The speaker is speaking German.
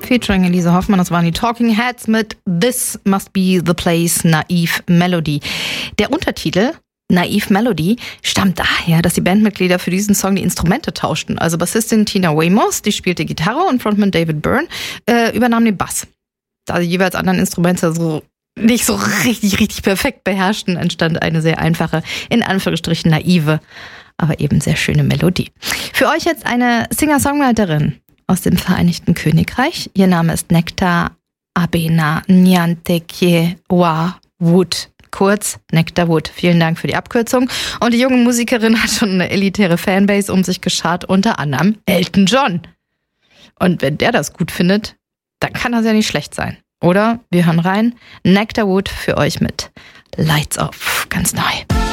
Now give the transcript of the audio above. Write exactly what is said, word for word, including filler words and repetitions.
featuring Elise Hoffmann. Das waren die Talking Heads mit This Must Be the Place, Naive Melody. Der Untertitel Naive Melody stammt daher, dass die Bandmitglieder für diesen Song die Instrumente tauschten. Also Bassistin Tina Weymouth, die spielte Gitarre, und Frontman David Byrne äh, übernahm den Bass. Da die jeweils anderen Instrumente so nicht so richtig, richtig perfekt beherrschten, entstand eine sehr einfache, in Anführungsstrichen naive, aber eben sehr schöne Melodie. Für euch jetzt eine Singer-Songwriterin aus dem Vereinigten Königreich. Ihr Name ist Nectar Abena Nyantekye Wa Wood. Kurz Nectar Wood. Vielen Dank für die Abkürzung. Und die junge Musikerin hat schon eine elitäre Fanbase um sich geschart, unter anderem Elton John. Und wenn der das gut findet, dann kann das ja nicht schlecht sein. Oder? Wir hören rein. Nectar Wood für euch mit Lights Off. Ganz neu.